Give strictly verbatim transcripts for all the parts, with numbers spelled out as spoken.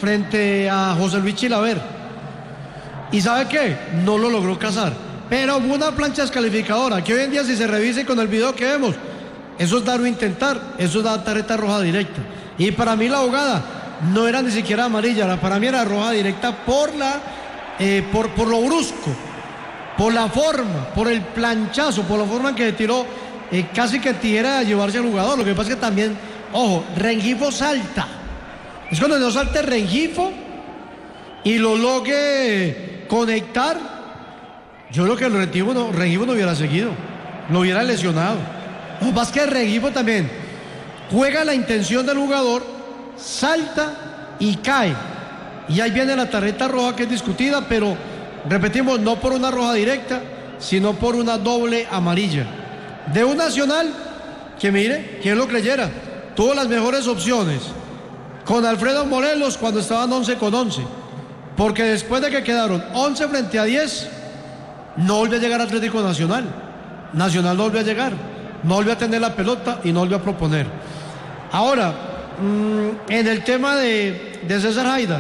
frente a José Luis Chilaver. ¿Y sabe qué? No lo logró cazar. Pero hubo una plancha descalificadora, que hoy en día si se revise con el video que vemos, eso es dar o intentar, eso es dar tarjeta roja directa. Y para mí la jugada no era ni siquiera amarilla, para mí era roja directa por, la, eh, por, por lo brusco, por la forma, por el planchazo, por la forma en que tiró, eh, casi que tira a llevarse al jugador. Lo que pasa es que también, ojo, Rengifo salta. Es cuando no salte Rengifo y lo logre conectar. Yo creo que el Rengifo no, Rengifo no hubiera seguido, lo hubiera lesionado. Lo más que el Rengifo también juega la intención del jugador, salta y cae. Y ahí viene la tarjeta roja que es discutida, pero repetimos, no por una roja directa, sino por una doble amarilla. De un Nacional que, mire, quien lo creyera, tuvo las mejores opciones con Alfredo Morelos cuando estaban once con once. Porque después de que quedaron once frente a diez, no volvió a llegar Atlético Nacional. Nacional no volvió a llegar, no volvió a tener la pelota y no volvió a proponer. Ahora, mmm, en el tema de, de César Haidar,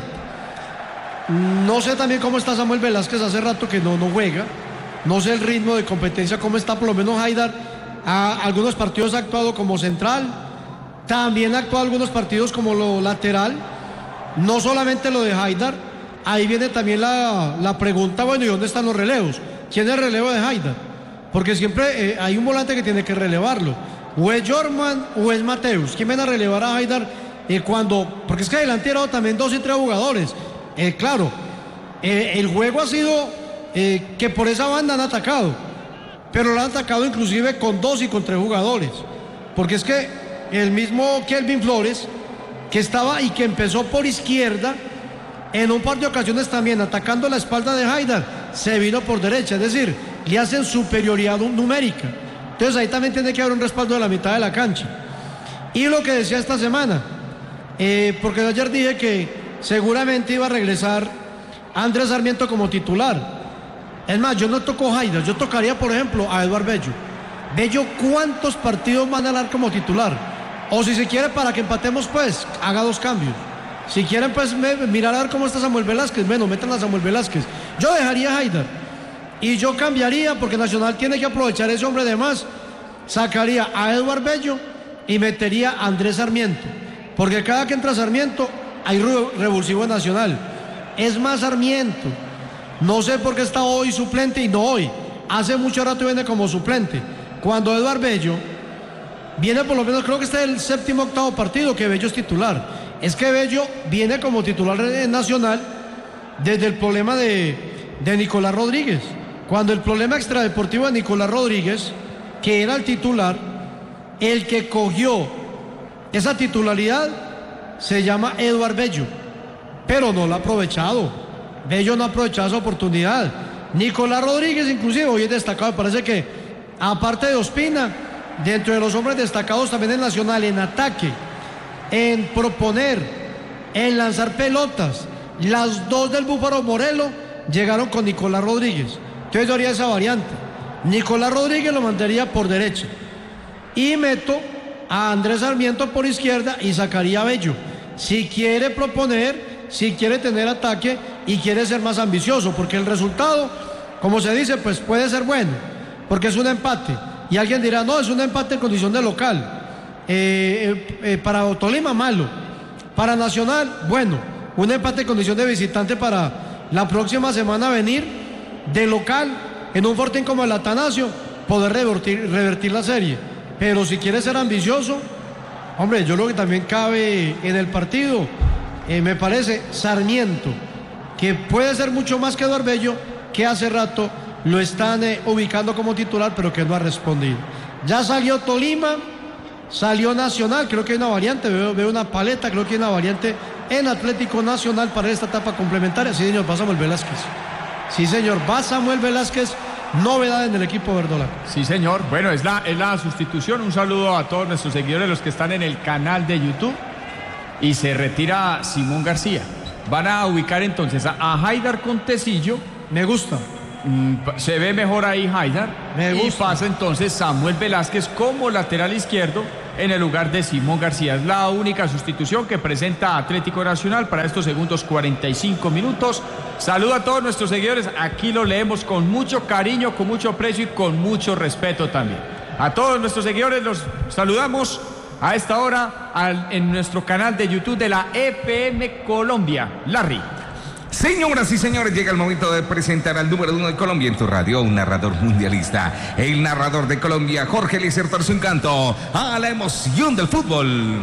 no sé también cómo está Samuel Velázquez, hace rato que no, no juega. No sé el ritmo de competencia, cómo está, por lo menos Haidar. A algunos partidos ha actuado como central, también ha actuado algunos partidos como lo lateral. No solamente lo de Haidar, ahí viene también la, la pregunta, bueno, ¿y dónde están los relevos? ¿Quién es el relevo de Haidar? Porque siempre eh, hay un volante que tiene que relevarlo. O es Jorman o es Mateus. ¿Quién viene a relevar a Haidar eh, cuando? Porque es que adelante eran también dos y tres jugadores. Eh, claro, eh, el juego ha sido eh, que por esa banda han atacado, pero lo han atacado inclusive con dos y con tres jugadores. Porque es que el mismo Kelvin Flores, que estaba y que empezó por izquierda, en un par de ocasiones también atacando la espalda de Haidar, se vino por derecha, es decir, le hacen superioridad numérica. Entonces ahí también tiene que haber un respaldo de la mitad de la cancha. Y lo que decía esta semana, eh, porque ayer dije que seguramente iba a regresar Andrés Sarmiento como titular. Es más, yo no toco Haidar, yo tocaría por ejemplo a Eduard Bello. Bello, ¿cuántos partidos van a dar como titular? O si se quiere, para que empatemos, pues haga dos cambios. Si quieren, pues me, mirar a ver cómo está Samuel Velázquez. Bueno, metan a Samuel Velázquez. Yo dejaría a Haidar y yo cambiaría, porque Nacional tiene que aprovechar ese hombre de más. Sacaría a Eduard Bello y metería a Andrés Sarmiento, porque cada que entra Sarmiento hay revulsivo Nacional. Es más, Sarmiento, no sé por qué está hoy suplente y no hoy. Hace mucho rato viene como suplente. Cuando Eduard Bello viene, por lo menos creo que este es el séptimo octavo partido que Bello es titular. Es que Bello viene como titular en Nacional desde el problema de, de Nicolás Rodríguez. Cuando el problema extradeportivo de Nicolás Rodríguez, que era el titular, el que cogió esa titularidad se llama Eduard Bello, pero no lo ha aprovechado. Bello no ha aprovechado esa oportunidad. Nicolás Rodríguez inclusive hoy es destacado, me parece que aparte de Ospina, dentro de los hombres destacados también en Nacional, en ataque, en proponer, en lanzar pelotas, las dos del Búfalo Morelos llegaron con Nicolás Rodríguez. Entonces yo haría esa variante. Nicolás Rodríguez lo mandaría por derecha y meto a Andrés Sarmiento por izquierda y sacaría a Bello. Si quiere proponer, si quiere tener ataque y quiere ser más ambicioso, porque el resultado, como se dice, pues puede ser bueno, porque es un empate. Y alguien dirá, no, es un empate en condición de local. Eh, eh, eh, para Tolima, malo. Para Nacional, bueno. Un empate en condición de visitante para la próxima semana venir de local en un fortín como el Atanasio, poder revertir, revertir la serie. Pero si quiere ser ambicioso, hombre, yo creo que también cabe en el partido, eh, me parece, Sarmiento, que puede ser mucho más que Eduard Bello, que hace rato lo están eh, ubicando como titular, pero que no ha respondido. Ya salió Tolima, salió Nacional, creo que hay una variante, veo, veo una paleta, creo que hay una variante en Atlético Nacional para esta etapa complementaria. Sí, señor, va Samuel Velázquez. Sí, señor, va Samuel Velázquez, novedad en el equipo verdolaga. Sí, señor, bueno, es la, es la sustitución. Un saludo a todos nuestros seguidores, los que están en el canal de YouTube. Y se retira Simón García. Van a ubicar entonces a, a Haidar con Tecillo. Me gusta. Se ve mejor ahí Haidar. Me gusta. Y pasa entonces Samuel Velázquez como lateral izquierdo en el lugar de Simón García. Es la única sustitución que presenta Atlético Nacional para estos segundos cuarenta y cinco minutos. Saludo a todos nuestros seguidores. Aquí lo leemos con mucho cariño, con mucho aprecio y con mucho respeto también. A todos nuestros seguidores los saludamos a esta hora al, en nuestro canal de YouTube de la F M Colombia. Larry. Señoras y señores, llega el momento de presentar al número uno de Colombia en tu radio, un narrador mundialista, el narrador de Colombia, Jorge Eliezer Torres, un canto a la emoción del fútbol.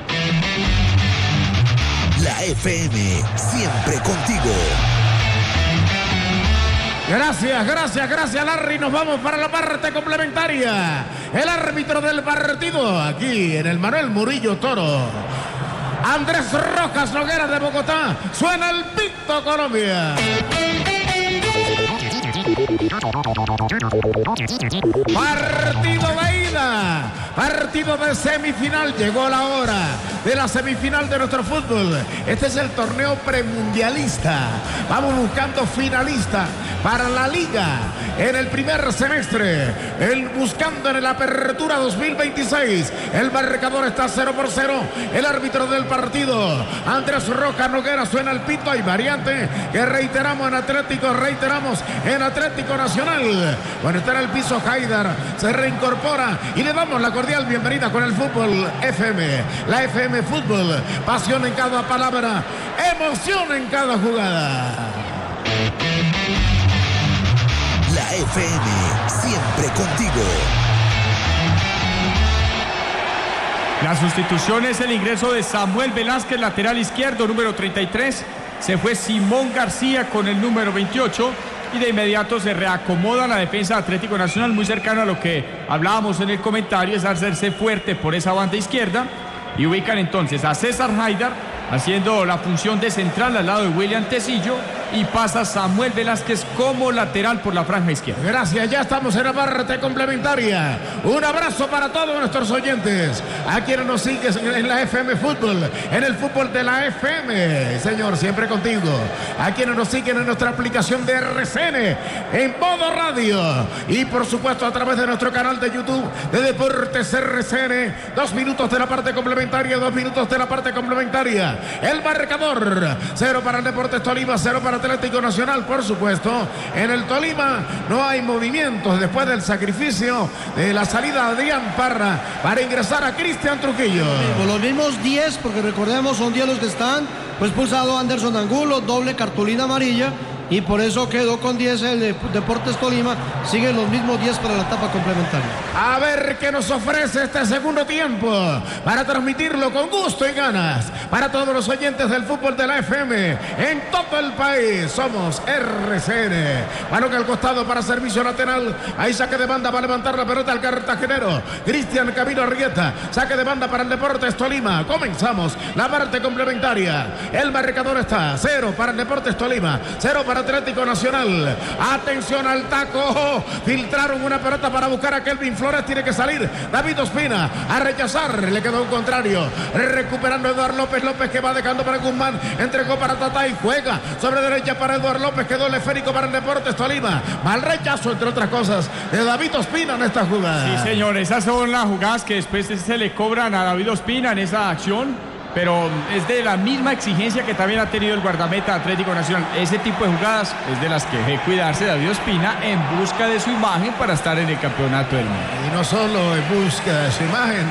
La F M, siempre contigo. Gracias, gracias, gracias, Larry. Nos vamos para la parte complementaria. El árbitro del partido, aquí en el Manuel Murillo Toro, Andrés Rojas Noguera de Bogotá. Suena el pito, Colombia. Partido de ida, partido de semifinal. Llegó la hora de la semifinal de nuestro fútbol. Este es el torneo premundialista. Vamos buscando finalista para la liga en el primer semestre, el buscando en la apertura dos mil veintiséis. El marcador está cero por cero. El árbitro del partido, Andrés Rojas Noguera, suena el pito. Hay variante que reiteramos en Atlético, reiteramos en Atlético Nacional. Bueno, está en el piso Haidar, se reincorpora y le damos la cordial bienvenida con el fútbol F M. La F M Fútbol, pasión en cada palabra, emoción en cada jugada. La F M, siempre contigo. La sustitución es el ingreso de Samuel Velázquez, lateral izquierdo, número treinta y tres. Se fue Simón García con el número veintiocho. Y de inmediato se reacomoda la defensa de Atlético Nacional, muy cercano a lo que hablábamos en el comentario, es hacerse fuerte por esa banda izquierda. Y ubican entonces a César Haidar haciendo la función de central al lado de William Tecillo, y pasa Samuel Velázquez como lateral por la franja izquierda. Gracias, ya estamos en la parte complementaria. Un abrazo para todos nuestros oyentes, a quienes nos siguen en la F M Fútbol, en el fútbol de la F M, señor, siempre contigo. A quienes nos siguen en nuestra aplicación de R C N, en modo radio, y por supuesto a través de nuestro canal de YouTube de Deportes R C N. Dos minutos de la parte complementaria, dos minutos de la parte complementaria. El marcador, cero para el Deportes Tolima, cero para Atlético Nacional. Por supuesto, en el Tolima no hay movimientos después del sacrificio de la salida de Adrián Parra para ingresar a Cristian Trujillo. Sí, los mismos diez, porque recordemos son diez los que están. Fue expulsado Anderson Angulo, doble cartulina amarilla, y por eso quedó con diez el Deportes Tolima. Siguen los mismos diez para la etapa complementaria. A ver qué nos ofrece este segundo tiempo para transmitirlo con gusto y ganas para todos los oyentes del fútbol de la F M en todo el país. Somos R C N. Balón al costado para servicio lateral. Ahí saque de banda, va a levantar la pelota al cartagenero Cristian Camilo Arrieta. Saque de banda para el Deportes Tolima. Comenzamos la parte complementaria. El marcador está cero para el Deportes Tolima, cero para Atlético Nacional. Atención al taco. Filtraron una pelota para buscar a Kelvin Flores. Tiene que salir David Ospina a rechazar. Le quedó un contrario. Recuperando Eduardo López. López que va dejando para Guzmán. Entregó para Tatay. Juega sobre derecha para Eduardo López. Quedó el esférico para el Deportes Tolima. Mal rechazo, entre otras cosas, de David Ospina en esta jugada. Sí, señor. Esas son las jugadas que después se le cobran a David Ospina en esa acción. Pero es de la misma exigencia que también ha tenido el guardameta Atlético Nacional. Ese tipo de jugadas es de las que debe cuidarse David Ospina en busca de su imagen para estar en el campeonato del mundo. Y no solo en busca de su imagen,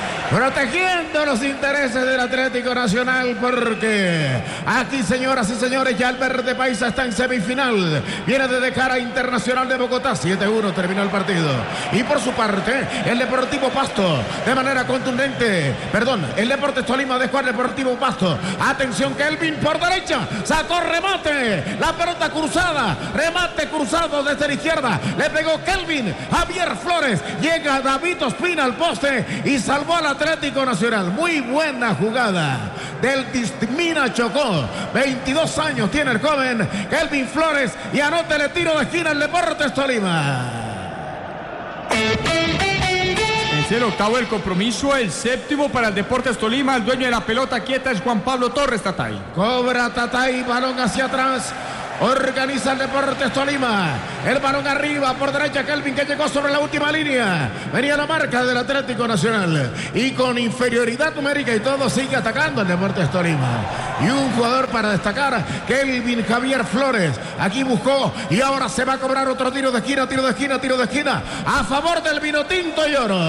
protegiendo los intereses del Atlético Nacional, porque aquí, señoras y señores, ya el Verde Paisa está en semifinal. Viene de dejar a Internacional de Bogotá. siete uno terminó el partido. Y por su parte, el Deportivo Pasto, de manera contundente, perdón, el Deportes Tolima dejó al Deportivo Pasto. Atención, Kelvin por derecha, sacó remate, la pelota cruzada, remate cruzado desde la izquierda, le pegó Kelvin, Javier Flores, llega David Ospina al poste y salvó a la Atlético Nacional. Muy buena jugada del Tismina Chocó. veintidós años tiene el joven Kelvin Flores y anota el tiro de esquina el Deportes Tolima. Es el octavo del compromiso, el séptimo para el Deportes Tolima. El dueño de la pelota quieta es Juan Pablo Torres Tatay. Cobra Tatay, balón hacia atrás. Organiza el Deportes Tolima. El balón arriba por derecha. Kelvin, que llegó sobre la última línea. Venía la marca del Atlético Nacional. Y con inferioridad numérica y todo sigue atacando el Deportes Tolima. Y un jugador para destacar, Kelvin Javier Flores. Aquí buscó y ahora se va a cobrar otro tiro de esquina, tiro de esquina, tiro de esquina. A favor del Vinotinto y Oro.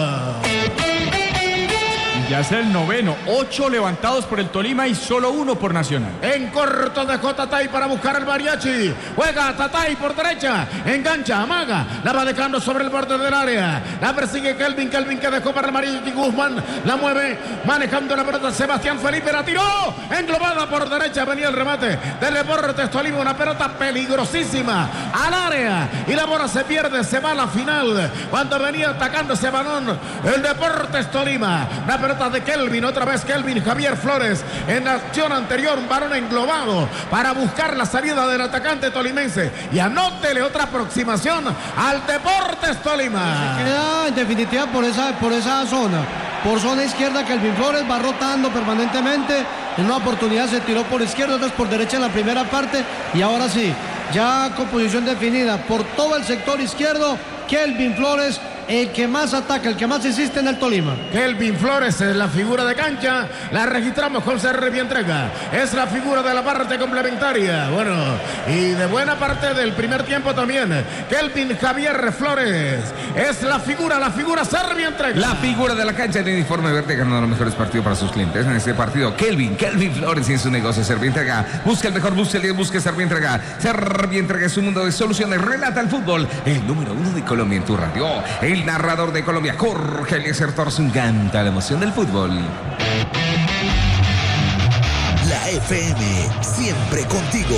Ya es el noveno, ocho levantados por el Tolima y solo uno por Nacional. En corto dejó Tatay para buscar el mariachi. Juega Tatay por derecha, engancha, amaga, la va dejando sobre el borde del área. La persigue Kelvin, Kelvin que dejó para el mariachi. Guzmán la mueve, manejando la pelota Sebastián Felipe, la tiró, englobada por derecha, venía el remate del Deportes Tolima, una pelota peligrosísima al área y la bola se pierde, se va a la final. Cuando venía atacando ese balón el Deportes Tolima, la pelota de Kelvin, otra vez Kelvin Javier Flores en la acción anterior, un balón englobado para buscar la salida del atacante tolimense y anótele otra aproximación al Deportes Tolima. Se queda en definitiva por esa, por esa zona, por zona izquierda. Kelvin Flores va rotando permanentemente, en una oportunidad se tiró por izquierda, otras por derecha en la primera parte y ahora sí, ya con posición definida por todo el sector izquierdo, Kelvin Flores, el que más ataca, el que más insiste en el Tolima. Kelvin Flores es la figura de cancha, la registramos con Servi Entrega, es la figura de la parte complementaria, bueno, y de buena parte del primer tiempo también. Kelvin Javier Flores es la figura, la figura Servi Entrega. La figura de la cancha en el uniforme verde, ganando los mejores partidos para sus clientes en este partido. Kelvin, Kelvin Flores y en su negocio Servi Entrega. Busca el mejor, busca el busque Servi Entrega. Servi Entrega es un mundo de soluciones, relata el fútbol, el número uno de Colombia en tu radio. El narrador de Colombia, Jorge Eliezer Torres, canta la emoción del fútbol. La F M, siempre contigo.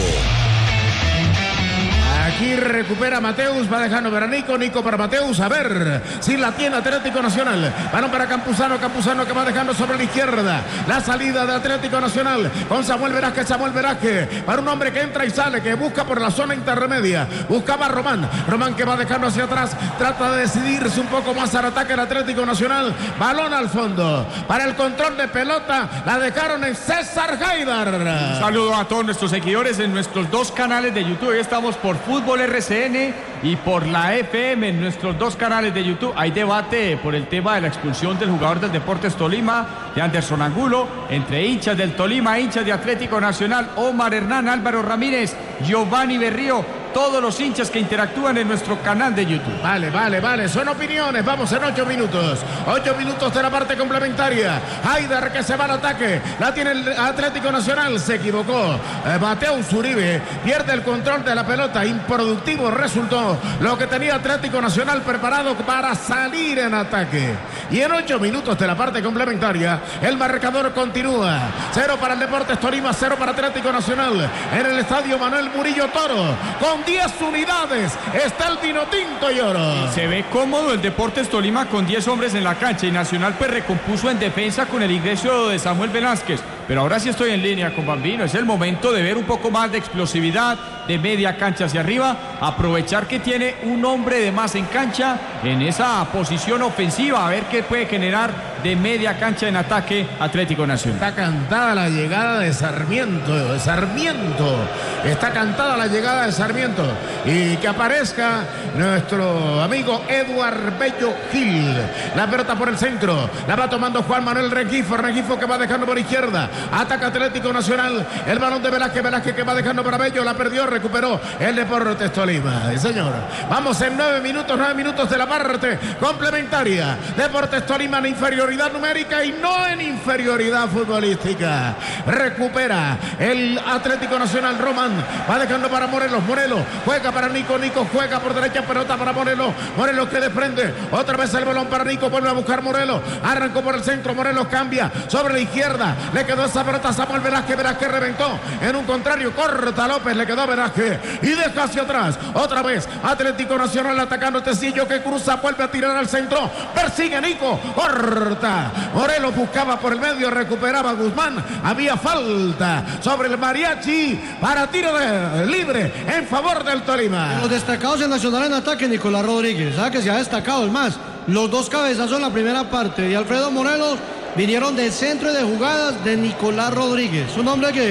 Aquí recupera Mateus, va dejando para Nico, Nico para Mateus, a ver si la tiene Atlético Nacional. Balón para Campuzano, Campuzano que va dejando sobre la izquierda. La salida de Atlético Nacional con Samuel Velázquez, Samuel Velázquez para un hombre que entra y sale, que busca por la zona intermedia. Buscaba a Román, Román que va dejando hacia atrás, trata de decidirse un poco más al ataque del Atlético Nacional. Balón al fondo, para el control de pelota, la dejaron en César Haidar. Un saludo a todos nuestros seguidores en nuestros dos canales de YouTube. Hoy estamos por Fútbol R C N y por la F M en nuestros dos canales de YouTube. Hay debate por el tema de la expulsión del jugador del Deportes Tolima, de Anderson Angulo, entre hinchas del Tolima, hinchas de Atlético Nacional, Omar Hernán, Álvaro Ramírez, Giovanni Berrío. Todos los hinchas que interactúan en nuestro canal de YouTube. Vale, vale, vale, son opiniones. Vamos en ocho minutos. Ocho minutos de la parte complementaria. Haidar que se va al ataque. La tiene el Atlético Nacional. Se equivocó. Eh, Mateus Uribe pierde el control de la pelota. Improductivo resultó lo que tenía Atlético Nacional preparado para salir en ataque. Y en ocho minutos de la parte complementaria, el marcador continúa. Cero para el Deportes Tolima, cero para Atlético Nacional. En el estadio Manuel Murillo Toro. Con diez unidades está el Vinotinto y Oro. Se ve cómodo el Deportes Tolima con diez hombres en la cancha y Nacional pues recompuso en defensa con el ingreso de Samuel Velázquez. Pero ahora sí estoy en línea con Bambino. Es el momento de ver un poco más de explosividad de media cancha hacia arriba. Aprovechar que tiene un hombre de más en cancha en esa posición ofensiva. A ver qué puede generar de media cancha en ataque Atlético Nacional. Está cantada la llegada de Sarmiento. De Sarmiento. Está cantada la llegada de Sarmiento. Y que aparezca nuestro amigo Eduard Bello Gil. La pelota por el centro. La va tomando Juan Manuel Rengifo. Rengifo que va dejando por izquierda. Ataca Atlético Nacional. El balón de Velázquez. Velázquez que va dejando para Bello. La perdió. Recuperó el Deportes Tolima. Sí, señor. Vamos en nueve minutos. Nueve minutos de la parte complementaria. Deportes Tolima en inferioridad numérica y no en inferioridad futbolística. Recupera el Atlético Nacional. Román va dejando para Morelos. Morelos juega para Nico. Nico juega por derecha. Pelota para Morelos. Morelos que desprende. Otra vez el balón para Nico. Vuelve a buscar Morelos. Arrancó por el centro. Morelos cambia sobre la izquierda. Le quedó esa pelota a Samuel Velázquez. Velázquez reventó en un contrario. Corta López. Le quedó Velázquez y deja hacia atrás. Otra vez Atlético Nacional atacando Tecillo que cruza. Vuelve a tirar al centro. Persigue Nico. Corta. Morelos buscaba por el medio. Recuperaba Guzmán. Había falta sobre el mariachi para tiro de libre en favor del Tolima. Los destacados en Nacional en ataque, Nicolás Rodríguez. ¿Sabe que se ha destacado? El más. Los dos cabezazos en la primera parte y Alfredo Morelos vinieron del centro de jugadas de Nicolás Rodríguez. Un hombre que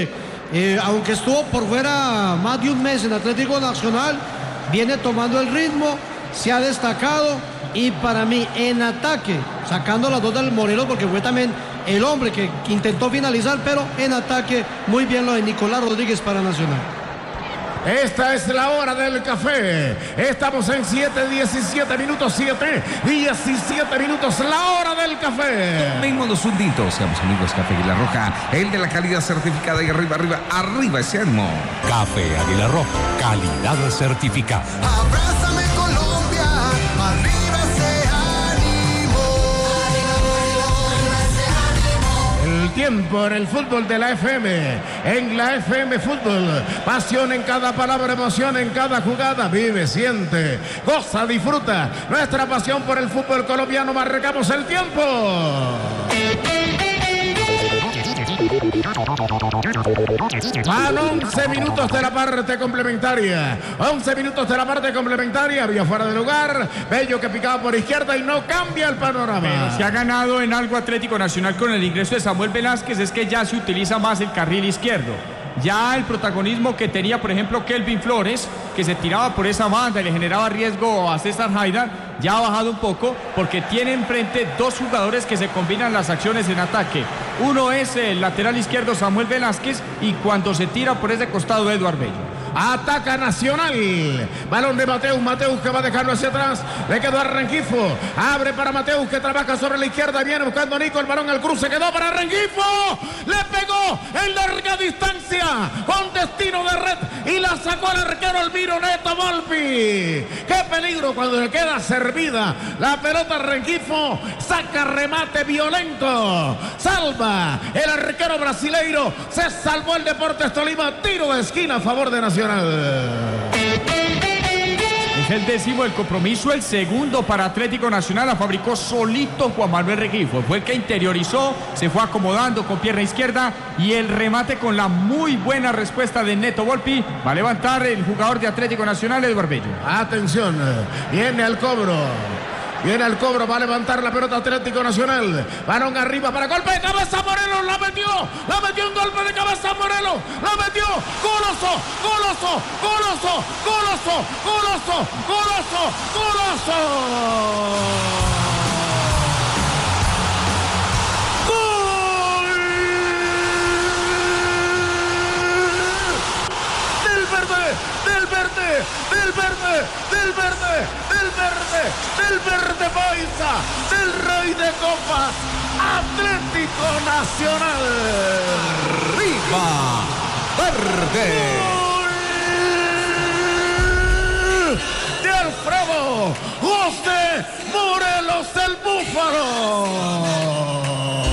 eh, aunque estuvo por fuera más de un mes en Atlético Nacional, viene tomando el ritmo, se ha destacado y para mí en ataque, sacando las dos del Morelos porque fue también el hombre que intentó finalizar, pero en ataque muy bien lo de Nicolás Rodríguez para Nacional. Esta es la hora del café. Estamos en siete, diecisiete minutos, siete, diecisiete minutos, la hora del café. Tomémonos un tinto, seamos amigos, Café Águila Roja, el de la calidad certificada y arriba, arriba, arriba ese ánimo. Café Águila Roja, calidad certificada. Abrázame Colombia, arriba ese ánimo. El tiempo en el fútbol de la F M, en la F M Fútbol, pasión en cada palabra, emoción en cada jugada, vive, siente, goza, disfruta, nuestra pasión por el fútbol colombiano, marcamos el tiempo. Van once minutos de la parte complementaria. once minutos de la parte complementaria. Había fuera de lugar. Bello que picaba por izquierda y no cambia el panorama. Pero se ha ganado en algo Atlético Nacional con el ingreso de Samuel Velázquez, es que ya se utiliza más el carril izquierdo. Ya el protagonismo que tenía, por ejemplo, Kelvin Flores, que se tiraba por esa banda y le generaba riesgo a César Haidar, ya ha bajado un poco porque tiene enfrente dos jugadores que se combinan las acciones en ataque. Uno es el lateral izquierdo Samuel Velázquez y cuando se tira por ese costado Eduard Bello. Ataca Nacional. Balón de Mateus. Mateus que va a dejarlo hacia atrás. Le quedó a Rengifo. Abre para Mateus que trabaja sobre la izquierda. Viene buscando a Nico. El balón al cruce. Quedó para Rengifo. Le pegó en larga distancia. Con destino de red. Y la sacó el arquero Elviro Neto Volpi. Qué peligro cuando le queda servida la pelota a Rengifo. Saca remate violento. Salva el arquero brasileiro. Se salvó el Deportes Tolima. Tiro de esquina a favor de Nacional. Es el décimo del compromiso, el segundo para Atlético Nacional. La fabricó solito Juan Manuel Rengifo. Fue el que interiorizó, se fue acomodando con pierna izquierda y el remate con la muy buena respuesta de Neto Volpi. Va a levantar el jugador de Atlético Nacional, Eduard Bello. Atención, viene al cobro. Viene al cobro, va a levantar la pelota Atlético Nacional. Balón arriba para golpe de cabeza, Morelos la metió. La metió un golpe de cabeza, Morelos. La metió. Goloso, goloso, goloso, goloso, goloso, goloso, goloso. Del verde, del verde, del verde, del verde, del verde paisa, del rey de copas, Atlético Nacional. Arriba, verde. Gol de Alfredo José Morelos, el Búfalo.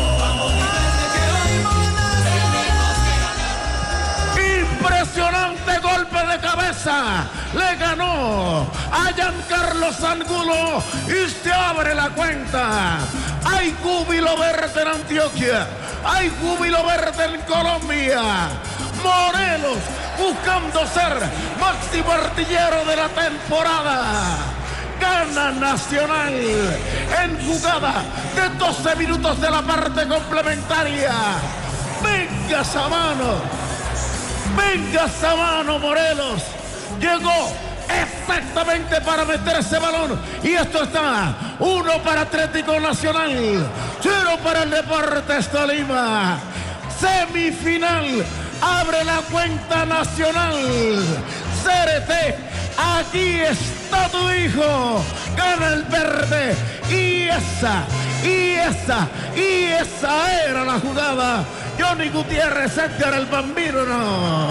Impresionante golpe de cabeza, le ganó a Giancarlo Angulo y se abre la cuenta. Hay júbilo verde en Antioquia, hay júbilo verde en Colombia. Morelos buscando ser máximo artillero de la temporada. Gana Nacional en jugada de doce minutos de la parte complementaria. Venga Samano. Venga Samano Morelos. Llegó exactamente para meter ese balón. Y esto está. Uno para Atlético Nacional. Cero para el Deportes Tolima. Semifinal. Abre la cuenta Nacional. C R T. Aquí está tu hijo. Gana el verde. Y esa. Y esa. Y esa era la jugada. Johnny Gutiérrez, Edgar el Bambino, no.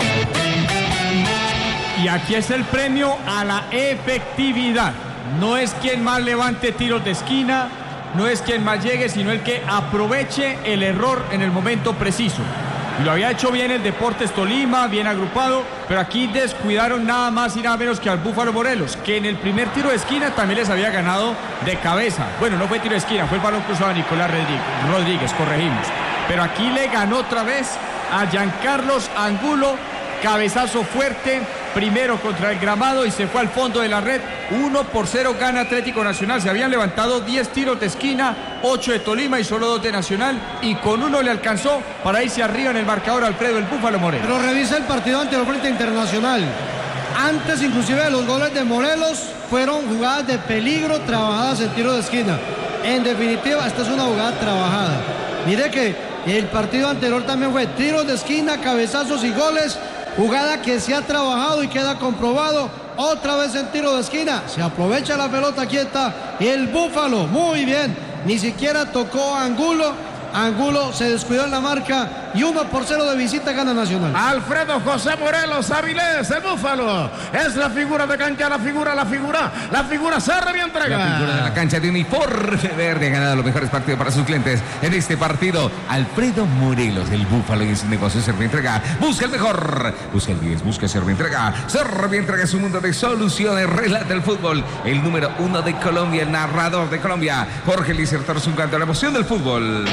Y aquí es el premio a la efectividad. No es quien más levante tiros de esquina, no es quien más llegue, sino el que aproveche el error en el momento preciso. Y lo había hecho bien el Deportes Tolima, bien agrupado, pero aquí descuidaron nada más y nada menos que al Búfalo Morelos, que en el primer tiro de esquina también les había ganado de cabeza. Bueno, no fue tiro de esquina, fue el balón cruzado a Nicolás Rodríguez, corregimos. Pero aquí le ganó otra vez a Giancarlo Angulo, cabezazo fuerte, primero contra el gramado y se fue al fondo de la red. uno por cero gana Atlético Nacional. Se habían levantado diez tiros de esquina, ocho de Tolima y solo dos de Nacional, y con uno le alcanzó para irse arriba en el marcador Alfredo el Búfalo Morelos. Pero revisa el partido anterior frente a Internacional. Antes inclusive de los goles de Morelos fueron jugadas de peligro trabajadas en tiro de esquina. En definitiva, esta es una jugada trabajada. Mire que el partido anterior también fue tiros de esquina, cabezazos y goles. Jugada que se ha trabajado y queda comprobado. Otra vez en tiro de esquina. Se aprovecha la pelota quieta. El Búfalo, muy bien. Ni siquiera tocó a Angulo. Angulo se descuidó en la marca y uno por cero de visita gana Nacional. Alfredo José Morelos Avilés, el Búfalo. Es la figura de cancha, la figura, la figura, la figura se entrega. La figura de la cancha de uniforme verde ha ganado los mejores partidos para sus clientes. En este partido, Alfredo Morelos, el Búfalo y su negocio Servientrega. Busca el mejor, busca el diez, busca Servientrega. Servientrega es un mundo de soluciones. Relata el fútbol. El número uno de Colombia, el narrador de Colombia, Jorge Lizartor, un canto a la emoción del fútbol.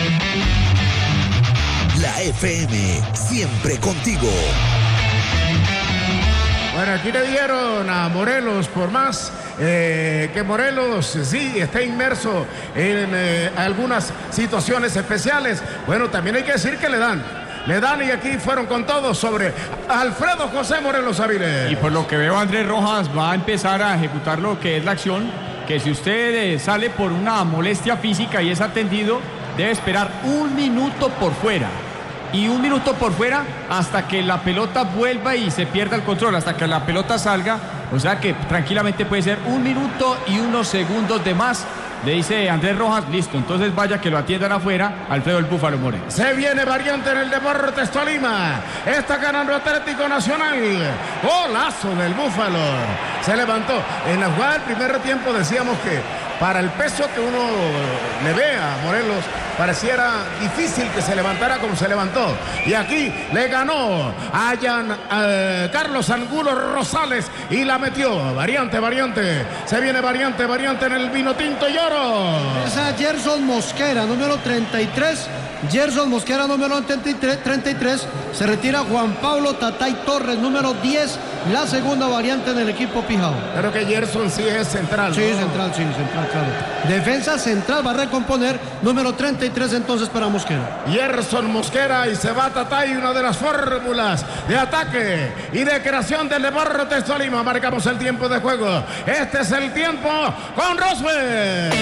La F M, siempre contigo. Bueno, aquí le dieron a Morelos por más eh, que Morelos sí está inmerso en eh, algunas situaciones especiales. Bueno, también hay que decir que le dan. Le dan y aquí fueron con todo sobre Alfredo José Morelos Avilés. Y por lo que veo, Andrés Rojas va a empezar a ejecutar lo que es la acción, que si usted eh, sale por una molestia física y es atendido, debe esperar un minuto por fuera. Y un minuto por fuera hasta que la pelota vuelva y se pierda el control, hasta que la pelota salga. O sea que tranquilamente puede ser un minuto y unos segundos de más. Le dice Andrés Rojas, listo, entonces vaya que lo atiendan afuera, Alfredo el Búfalo Morelos. Se viene variante en el Deportes Tolima. Está ganando Atlético Nacional. Golazo del Búfalo. Se levantó. En la jugada del primer tiempo decíamos que para el peso que uno le ve a Morelos, pareciera difícil que se levantara como se levantó. Y aquí le ganó a Jan, eh, Carlos Angulo Rosales y la metió. Variante, variante. Se viene variante, variante en el vino tinto y oro. Es a Gerson Mosquera, número treinta y tres. Gerson Mosquera, número treinta y tres. Se retira Juan Pablo Tatay Torres, número diez. La segunda variante en el equipo Pijao. Pero que Gerson sí es central. Sí, ¿no? central, sí, central, claro. Defensa central va a recomponer, número treinta y tres entonces para Mosquera. Gerson Mosquera y se va a Tatay, una de las fórmulas de ataque y de creación del Deportes Tolima. Marcamos el tiempo de juego. Este es el tiempo con Roswell.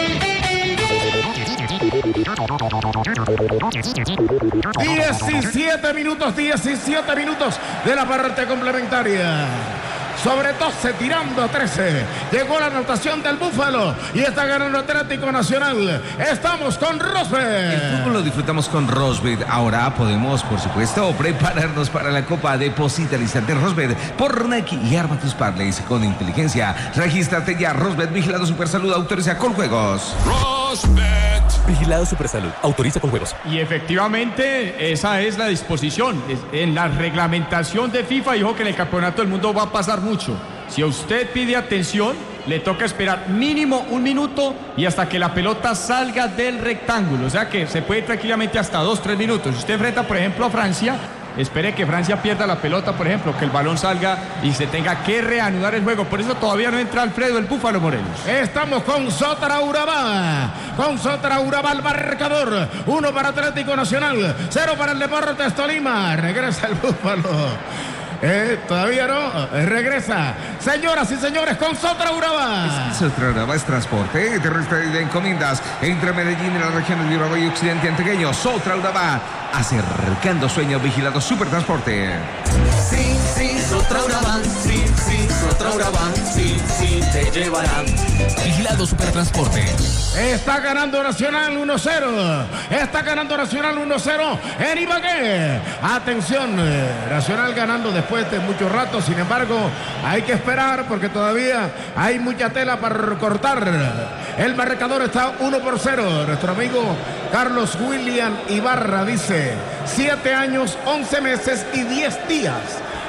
diecisiete minutos, diecisiete minutos de la parte complementaria. Sobre doce, tirando a trece. Llegó la anotación del Búfalo y está ganando Atlético Nacional. Estamos con Rosberg. El fútbol lo disfrutamos con Rosberg. Ahora podemos, por supuesto, prepararnos para la Copa. Deposita al instante Rosberg por Nike y arma tus parlays con inteligencia. Regístrate ya. Rosberg, Vigilado Supersalud, autoriza con juegos. Rosberg. Vigilado Supersalud, autoriza con juegos. Y efectivamente, esa es la disposición. En la reglamentación de FIFA dijo que en el Campeonato del Mundo va a pasar mucho. Si usted pide atención, le toca esperar mínimo un minuto y hasta que la pelota salga del rectángulo. O sea que se puede ir tranquilamente hasta dos, tres minutos. Si usted enfrenta, por ejemplo, a Francia, espere que Francia pierda la pelota, por ejemplo, que el balón salga y se tenga que reanudar el juego. Por eso todavía no entra Alfredo el Búfalo Morelos. Estamos con Sotra Urabá. Con Sotra Urabá el marcador. Uno para Atlético Nacional, cero para el Deportes Tolima. Regresa el Búfalo. Eh, todavía no, eh, regresa. Señoras y señores, con Sotra Urabá. Sotra Urabá es transporte terrestre de encomiendas entre Medellín y las regiones de Urabá y Occidente Antioqueño. Sotra Urabá, acercando sueños, Vigilado Supertransporte. Sí, sí, Sotra Urabá, sí, sí, Sotra Urabá, sí, sí, te llevarán. Vigilado Supertransporte. Está ganando Nacional uno cero. Está ganando Nacional uno cero en Ibagué. Atención, eh, Nacional ganando después de mucho rato. Sin embargo, hay que esperar porque todavía hay mucha tela para cortar. El marcador está uno por cero. Nuestro amigo Carlos William Ibarra dice siete años, once meses y diez días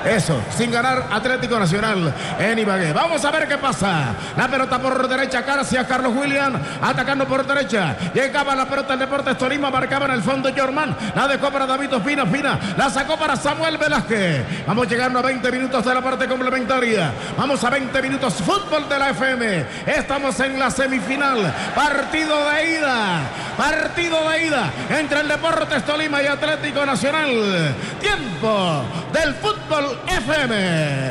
Eso, sin ganar Atlético Nacional en Ibagué. Vamos a ver qué pasa. La pelota por derecha, García, Carlos William, atacando por derecha. Llegaba la pelota el Deportes Tolima, marcaba en el fondo Jorman. La dejó para David Ospina, Ospina. La sacó para Samuel Velázquez. Vamos llegando a veinte minutos de la parte complementaria. Vamos a veinte minutos, fútbol de la F M. Estamos en la semifinal. Partido de ida. Partido de ida entre el Deportes Tolima y Atlético Nacional. Tiempo del fútbol F M.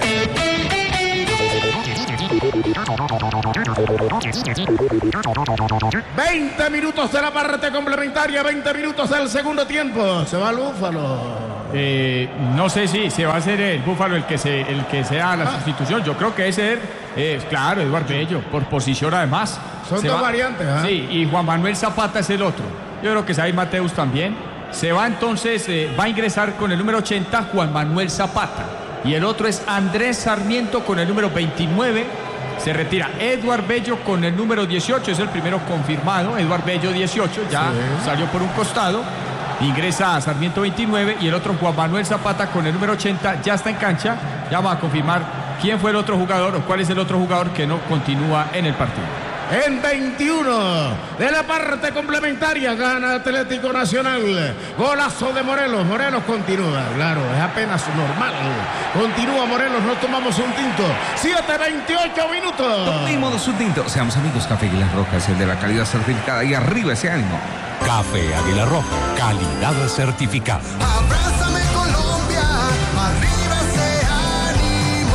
veinte minutos de la parte complementaria, veinte minutos del segundo tiempo. Se va el Búfalo. Eh, no sé si se va a hacer el Búfalo el que se el que sea la ah. sustitución. Yo creo que ese es, eh, claro, Eduardo Bello, por posición además. Son se dos va, variantes. ¿eh? Sí, y Juan Manuel Zapata es el otro. Yo creo que Said Mateus también. Se va entonces, eh, va a ingresar con el número ochenta Juan Manuel Zapata. Y el otro es Andrés Sarmiento con el número veintinueve. Se retira Eduardo Bello con el número dieciocho. Es el primero confirmado. Eduardo Bello dieciocho. Ya sí. Salió por un costado. Ingresa a Sarmiento veintinueve. Y el otro Juan Manuel Zapata con el número ochenta. Ya está en cancha. Ya va a confirmar quién fue el otro jugador o cuál es el otro jugador que no continúa en el partido. En veintiuno de la parte complementaria gana Atlético Nacional. Golazo de Morelos. Morelos continúa, claro, es apenas normal. Continúa Morelos, nos tomamos un tinto. siete veintiocho minutos. Tomemos un tinto. Seamos amigos, Café Águila Roja es el de la calidad certificada. Y arriba ese ánimo. Café Águila Roja, calidad certificada. Abrázame Colombia, arriba ese ánimo.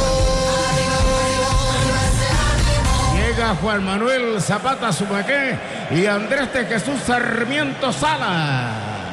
Llega Juan Manuel Zapata Sumaqué y Andrés de Jesús Sarmiento Salas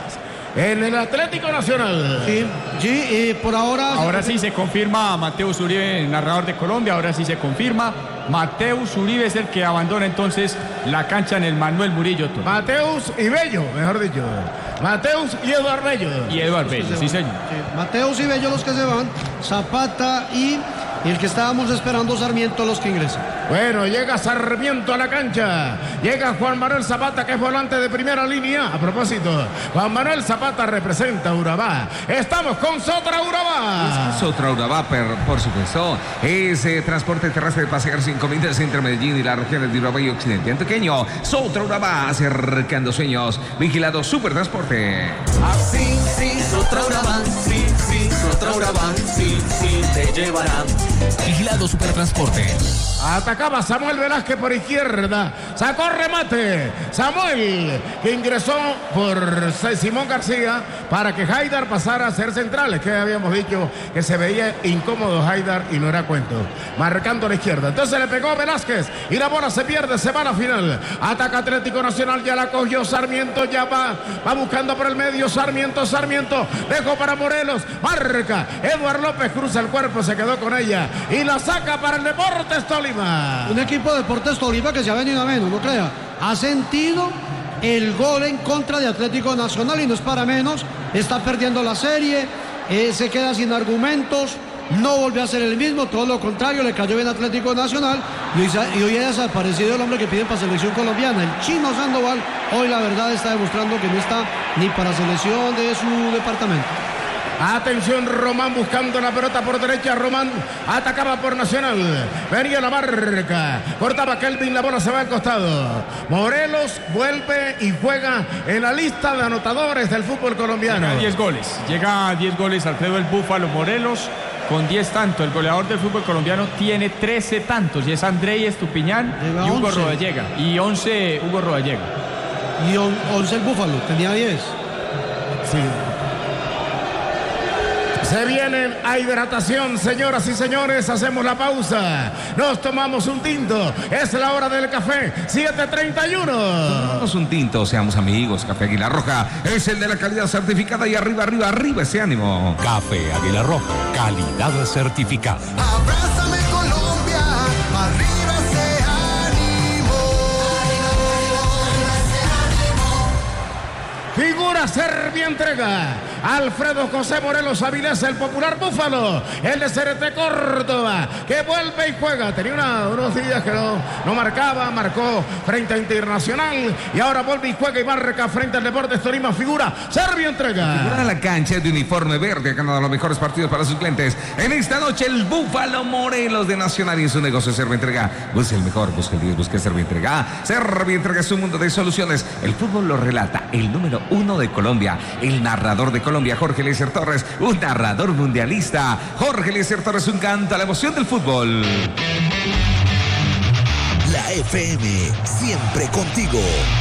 en el Atlético Nacional. Sí, sí, y por ahora... Ahora sí se confirma Mateus Uribe, narrador de Colombia, ahora sí se confirma. Mateus Uribe es el que abandona entonces la cancha en el Manuel Murillo Toro. Mateus y Bello, mejor dicho. Mateus y Eduardo Bello. Y Eduardo Bello, sí señor. Sí, Mateus y Bello los que se van, Zapata y... Y el que estábamos esperando, Sarmiento, los que ingresan. Bueno, llega Sarmiento a la cancha. Llega Juan Manuel Zapata, que es volante de primera línea. A propósito, Juan Manuel Zapata representa a Urabá. Estamos con Sotra Urabá. Sotra Urabá, per, por supuesto. Es eh, transporte terrestre de pasajeros sin comidas entre Medellín y las regiones de Urabá y Occidente Antioqueño. Sotra Urabá, acercando sueños. Vigilado Supertransporte. Sí, sí, Sotra Urabá. Sí, sí, Sotra Urabá. Sí, sí, te llevarán. Vigilado Supertransporte. Atacaba Samuel Velázquez por izquierda. Sacó remate. Samuel, que ingresó por Simón García para que Haidar pasara a ser central. Es que habíamos dicho que se veía incómodo Haidar y no era cuento. Marcando a la izquierda. Entonces le pegó Velázquez y la bola se pierde. Se va a la final. Ataca Atlético Nacional. Ya la cogió Sarmiento. Ya va. Va buscando por el medio. Sarmiento, Sarmiento. Dejó para Morelos. Marca. Eduardo López cruza el cuerpo. Se quedó con ella. Y la saca para el Deportes Tolima. Un equipo de Deportes Tolima que se ha venido a menos, no crea. Ha sentido el gol en contra de Atlético Nacional y no es para menos. Está perdiendo la serie, eh, se queda sin argumentos, no volvió a ser el mismo, todo lo contrario, le cayó bien Atlético Nacional y hoy, y hoy ha desaparecido el hombre que piden para selección colombiana, el Chino Sandoval. Hoy la verdad está demostrando que no está ni para selección de su departamento. Atención, Román buscando la pelota por derecha. Román atacaba por Nacional. Venía la marca. Cortaba Kelvin, la bola se va al costado. Morelos vuelve y juega en la lista de anotadores del fútbol colombiano. Llega a diez goles. Llega a diez goles Alfredo el Búfalo Morelos con diez tantos. El goleador del fútbol colombiano tiene trece tantos y es Andrei Estupiñán y Hugo once. Rodallega. Y once Hugo Rodallega. Y once el Búfalo, tenía diez. Sí. Se vienen a hidratación, señoras y señores. Hacemos la pausa. Nos tomamos un tinto. Es la hora del café. siete treinta y uno. Tomamos un tinto, seamos amigos. Café Águila Roja es el de la calidad certificada. Y arriba, arriba, arriba ese ánimo. Café Águila Roja, calidad certificada. Abrázame Colombia, arriba ese ánimo. Figura Servientrega. Alfredo José Morelos Avilés, el popular Búfalo, el de C R T Córdoba, que vuelve y juega. Tenía una, unos días que no, no marcaba, marcó frente a Internacional y ahora vuelve y juega y marca frente al Deportes Tolima. Figura, Servio entrega. Figura en la cancha de uniforme verde, ha ganado los mejores partidos para sus clientes. En esta noche el Búfalo Morelos de Nacional y en su negocio Servio entrega. Busque el mejor, busque el diez, busque Servio entrega. Servio entrega es un mundo de soluciones. El fútbol lo relata el número uno de Colombia, el narrador de Colombia, Jorge Eliezer Torres, un narrador mundialista. Jorge Eliezer Torres, un canta la emoción del fútbol. La F M, siempre contigo.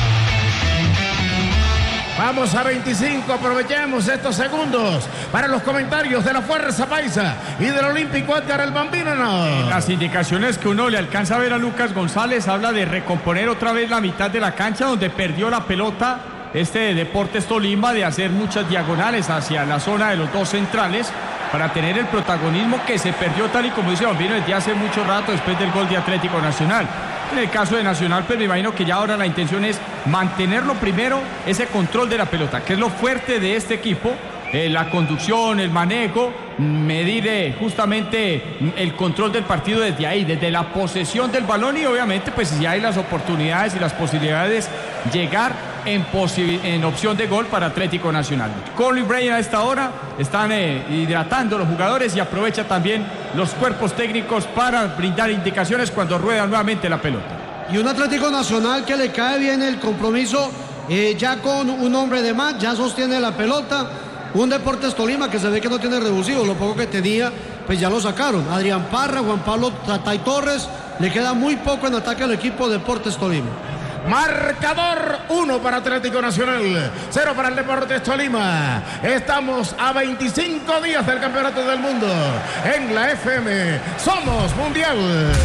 Vamos a veinticinco, aprovechemos estos segundos para los comentarios de la Fuerza Paisa y del Olímpico Edgar el Bambino. No. Las indicaciones que uno le alcanza a ver a Lucas González habla de recomponer otra vez la mitad de la cancha donde perdió la pelota este Deportes Tolima, de hacer muchas diagonales hacia la zona de los dos centrales para tener el protagonismo que se perdió, tal y como dice Bambino, desde hace mucho rato después del gol de Atlético Nacional. En el caso de Nacional, pues me imagino que ya ahora la intención es mantenerlo primero, ese control de la pelota, que es lo fuerte de este equipo, eh, la conducción, el manejo, medir eh, justamente el control del partido desde ahí, desde la posesión del balón y obviamente pues si hay las oportunidades y las posibilidades, llegar en, en opción de gol para Atlético Nacional. Colin Brain a esta hora están eh, hidratando los jugadores y aprovecha también los cuerpos técnicos para brindar indicaciones cuando rueda nuevamente la pelota. Y un Atlético Nacional que le cae bien el compromiso, eh, ya con un hombre de más, ya sostiene la pelota. Un Deportes Tolima que se ve que no tiene reducido, lo poco que tenía, pues ya lo sacaron. Adrián Parra, Juan Pablo Tatay Torres, le queda muy poco en ataque al equipo Deportes Tolima. Marcador uno para Atlético Nacional, cero para el Deportes Tolima. Estamos a veinticinco días del Campeonato del Mundo. En la F M somos mundial.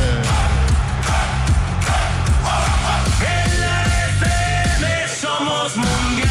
En la F M somos mundial.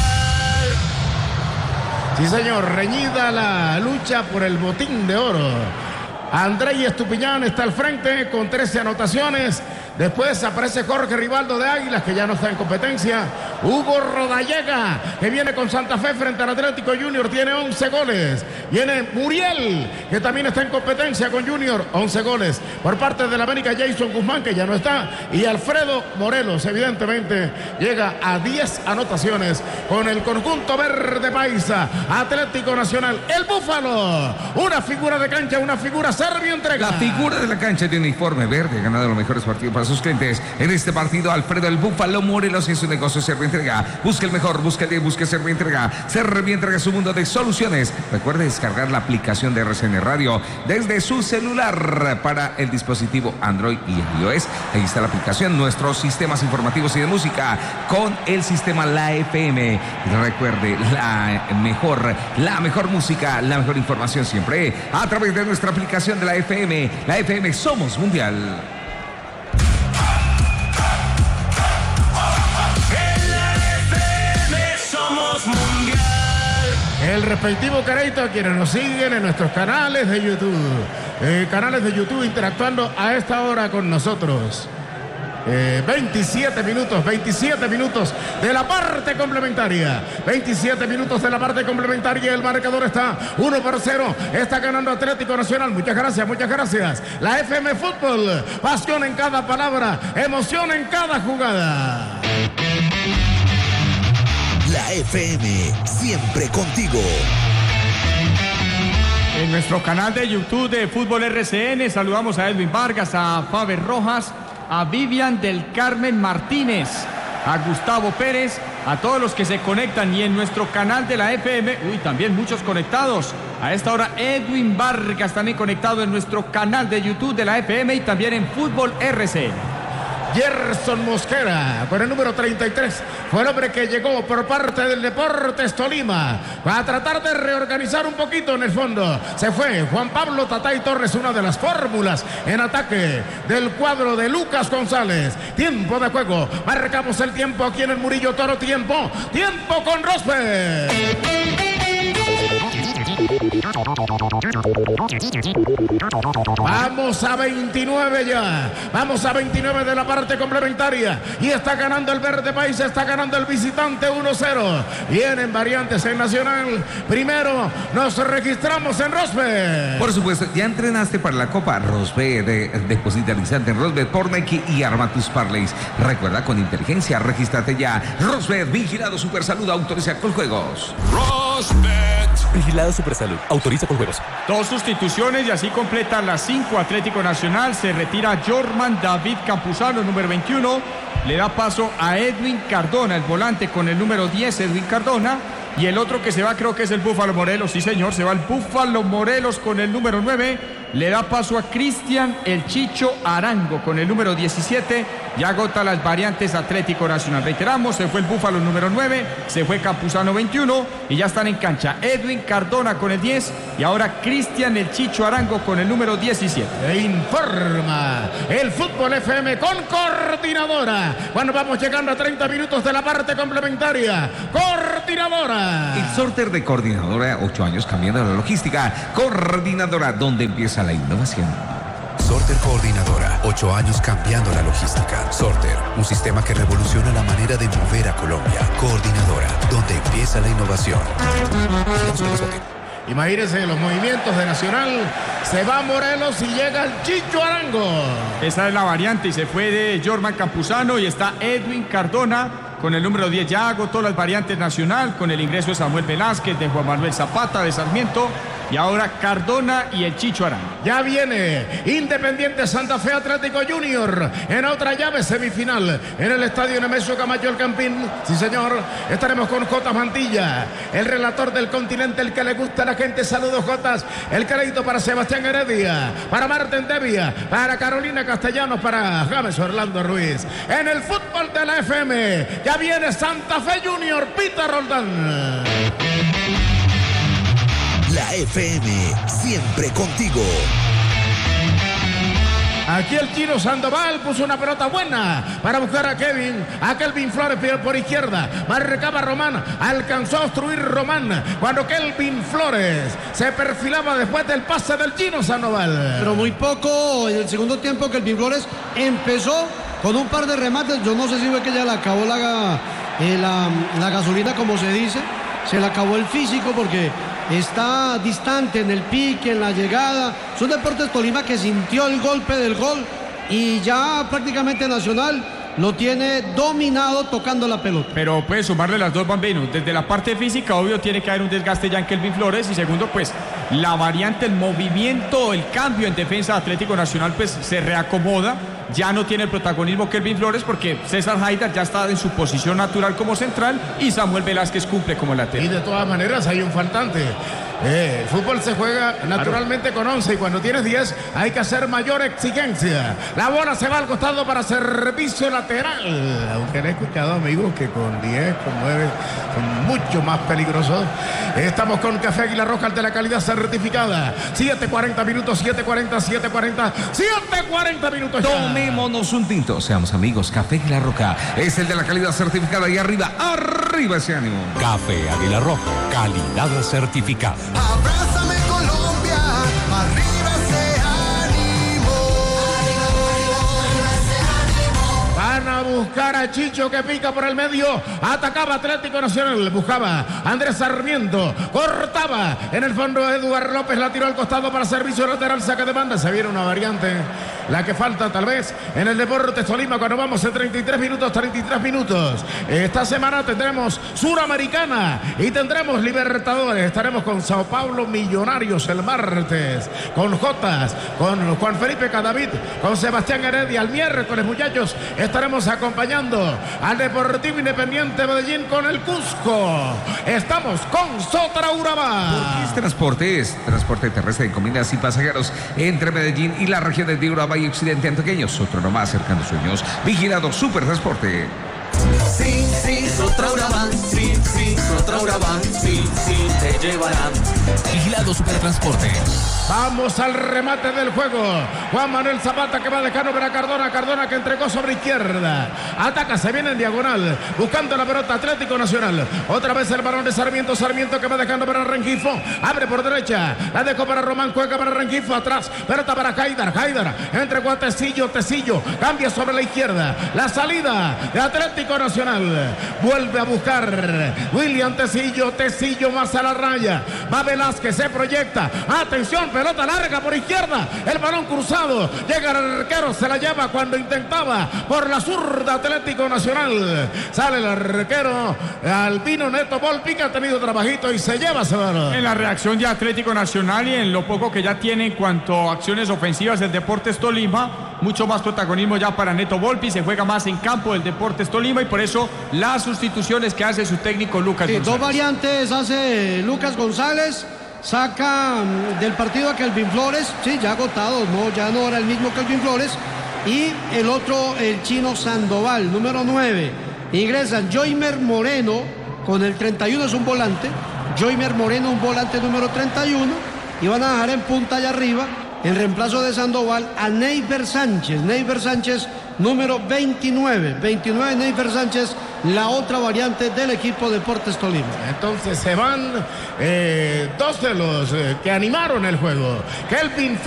Sí, señor, reñida la lucha por el botín de oro. Andrei Estupiñán está al frente con trece anotaciones. Después aparece Jorge Rivaldo de Águilas, que ya no está en competencia. Hugo Rodallega, que viene con Santa Fe frente al Atlético Junior, tiene once goles. Viene Muriel, que también está en competencia con Junior, once goles. Por parte del América, Jason Guzmán, que ya no está. Y Alfredo Morelos, evidentemente, llega a diez anotaciones con el conjunto verde paisa. Atlético Nacional, el Búfalo. Una figura de cancha, una figura Servio entrega. La figura de la cancha de uniforme verde ha ganado los mejores partidos para sus clientes. En este partido, Alfredo el Búfalo Morelos y su negocio Servio entrega. Busca el mejor, busca el bien, busca Servio entrega. Servio entrega su mundo de soluciones. Recuerde descargar la aplicación de R C N Radio desde su celular para el dispositivo Android y iOS. Ahí está la aplicación, nuestros sistemas informativos y de música con el sistema La F M. Recuerde, la mejor, la mejor música, la mejor información siempre a través de nuestra aplicación de la F M. La F M somos mundial. Mundial. El respectivo crédito a quienes nos siguen en nuestros canales de YouTube. Eh, canales de YouTube interactuando a esta hora con nosotros. Eh, veintisiete minutos, veintisiete minutos de la parte complementaria. veintisiete minutos de la parte complementaria. El marcador está uno por cero. Está ganando Atlético Nacional. Muchas gracias, muchas gracias. La F M Fútbol. Pasión en cada palabra. Emoción en cada jugada. La F M, siempre contigo. En nuestro canal de YouTube de Fútbol R C N saludamos a Edwin Vargas, a Faber Rojas, a Vivian del Carmen Martínez, a Gustavo Pérez, a todos los que se conectan y en nuestro canal de la F M, uy, también muchos conectados. A esta hora Edwin Vargas también conectado en nuestro canal de YouTube de la F M y también en Fútbol R C N. Gerson Mosquera, con el número treinta y tres, fue el hombre que llegó por parte del Deportes Tolima a tratar de reorganizar un poquito en el fondo. Se fue Juan Pablo Tatay Torres, una de las fórmulas en ataque del cuadro de Lucas González. Tiempo de juego, marcamos el tiempo aquí en el Murillo Toro. Tiempo, tiempo con Rosberg. Vamos a veintinueve ya. Vamos a veintinueve de la parte complementaria. Y está ganando el Verde País, está ganando el visitante uno cero. Vienen variantes en Nacional. Primero nos registramos en Rosbet. Por supuesto, ya entrenaste para la Copa Rosbet, de, deposita el instante en Rosbet por Nike y arma tus parlays. Recuerda, con inteligencia, regístrate ya. Rosbet, vigilado Supersalud, autoriza con juegos. Rosbet. Vigilado Supersalud, autoriza con juegos. Dos sustituciones y así completa las cinco. Atlético Nacional, se retira Jorman David Campuzano, número veintiuno. Le da paso a Edwin Cardona, el volante con el número diez, Edwin Cardona. Y el otro que se va creo que es el Búfalo Morelos, sí señor, se va el Búfalo Morelos con el número nueve, le da paso a Cristian el Chicho Arango con el número diecisiete, ya agota las variantes Atlético Nacional. Reiteramos, se fue el Búfalo número nueve, se fue Campuzano veintiuno y ya están en cancha Edwin Cardona con el diez y ahora Cristian el Chicho Arango con el número diecisiete. E informa el Fútbol F M con coordinadora. Cuando vamos llegando a treinta minutos de la parte complementaria, coordinadora. El sorteo de coordinadora, ocho años cambiando la logística. Coordinadora, donde empieza la innovación. Sorter Coordinadora, ocho años cambiando la logística. Sorter, un sistema que revoluciona la manera de mover a Colombia. Coordinadora, donde empieza la innovación. Imagínense los movimientos de Nacional. Se va Morelos y llega el Chicho Arango. Esa es la variante y se fue de Jorman Campuzano y está Edwin Cardona con el número diez. Ya agotó las variantes Nacional con el ingreso de Samuel Velázquez, de Juan Manuel Zapata, de Sarmiento. Y ahora Cardona y el Chicho Arango. Ya viene Independiente Santa Fe Atlético Junior en otra llave semifinal en el estadio Nemesio Camacho El Campín. Sí señor, estaremos con Jotas Mantilla, el relator del continente, el que le gusta a la gente. Saludos Jotas, el crédito para Sebastián Heredia, para Marten Devia, para Carolina Castellanos, para James Orlando Ruiz. En el fútbol de la F M ya viene Santa Fe Junior, Peter Roldán. La F M, siempre contigo. Aquí el Chino Sandoval puso una pelota buena para buscar a Kevin, a Kelvin Flores por izquierda. Marcaba Román, alcanzó a obstruir Román cuando Kelvin Flores se perfilaba después del pase del Chino Sandoval. Pero muy poco en el segundo tiempo. Kelvin Flores empezó con un par de remates. Yo no sé si fue que ya le acabó la, eh, la, la gasolina, como se dice. Se le acabó el físico porque está distante en el pique, en la llegada. Son Deportes Tolima que sintió el golpe del gol y ya prácticamente Nacional lo tiene dominado tocando la pelota. Pero puede sumarle las dos, Bambino. Desde la parte física, obvio, tiene que haber un desgaste ya en Kelvin Flores. Y segundo, pues, la variante, el movimiento, el cambio en defensa de Atlético Nacional, pues, se reacomoda. Ya no tiene el protagonismo Kelvin Flores porque César Haidar ya está en su posición natural como central y Samuel Velázquez cumple como lateral. Y de todas maneras hay un faltante. Eh, el fútbol se juega naturalmente con once y cuando tienes diez hay que hacer mayor exigencia. La bola se va al costado para servicio lateral. Aunque he escuchado amigos que con diez, con nueve son mucho más peligrosos. Estamos con Café Águila Roja, de la calidad certificada. siete cuarenta minutos, siete cuarenta, siete cuarenta, siete cuarenta minutos ya. Tomémonos un tinto, seamos amigos. Café Águila Roja es el de la calidad certificada y arriba, arriba ese ánimo. Café Águila Roja, calidad certificada. Abrázame Colombia, arriba ese ánimo. Van a buscar a Chicho que pica por el medio. Atacaba Atlético Nacional. Buscaba Andrés Sarmiento. Cortaba en el fondo Eduardo López. La tiró al costado para servicio lateral. Saca de banda. Se viene una variante. La que falta tal vez en el Deportes Tolima cuando vamos en treinta y tres minutos, treinta y tres minutos. Esta semana tendremos Suramericana y tendremos Libertadores. Estaremos con Sao Paulo Millonarios el martes, con Jotas, con Juan Felipe Cadavid, con Sebastián Heredia. El miércoles, muchachos, estaremos acompañando al Deportivo Independiente Medellín con el Cusco. Estamos con Sotra Urabá. Porque es transporte, es transporte terrestre de encomiendas y pasajeros entre Medellín y las regiones de Urabá y Occidente Antioqueños. Otro nomás, acercando sueños. Vigilado Supertransporte. Sí, sí, Sotra Urabá, sí, sí, Sotra Urabá, sí, sí, te llevarán. Vigilado Supertransporte. Vamos al remate del juego. Juan Manuel Zapata que va dejando ver a Cardona. Cardona que entregó sobre izquierda. Ataca, se viene en diagonal. Buscando la pelota Atlético Nacional. Otra vez el balón de Sarmiento. Sarmiento que va dejando ver a Rengifo. Abre por derecha. La dejó para Román. Juega para Rengifo. Atrás. Pelota para Haidar. Haidar. Entregó a Tecillo. Tecillo. Cambia sobre la izquierda. La salida de Atlético Nacional. Vuelve a buscar William Tecillo. Tecillo más a la raya. Va Velázquez. Se proyecta. Atención. Pelota larga por izquierda. El balón cruzado. Llega el arquero. Se la lleva cuando intentaba por la zurda Atlético Nacional. Sale el arquero Albino Neto Volpi que ha tenido trabajito y se lleva ese balón. En la reacción de Atlético Nacional y en lo poco que ya tiene en cuanto a acciones ofensivas del Deportes Tolima, mucho más protagonismo ya para Neto Volpi, se juega más en campo del Deportes Tolima y por eso las sustituciones que hace su técnico Lucas sí, González. Dos variantes hace Lucas González, saca del partido a Kelvin Flores, sí, ya agotado, no, ya no era el mismo Kelvin Flores, y el otro, el chino Sandoval, número nueve. Ingresan Joymer Moreno con el treinta y uno, es un volante. Joymer Moreno, un volante número treinta y uno. Y van a dejar en punta allá arriba, en reemplazo de Sandoval, a Neiber Sánchez. Neiber Sánchez, número veintinueve. veintinueve, Neiber Sánchez, la otra variante del equipo Deportes Tolima. Entonces se van eh, dos de los eh, que animaron el juego. Kelvin